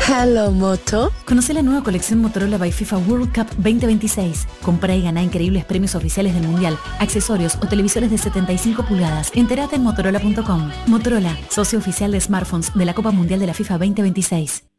Hello, Moto. Conoce la nueva colección Motorola by FIFA World Cup 2026. Comprá y ganá increíbles premios oficiales del Mundial, accesorios o televisores de 75 pulgadas. Entérate en motorola.com. Motorola, socio oficial de smartphones de la Copa Mundial de la FIFA 2026.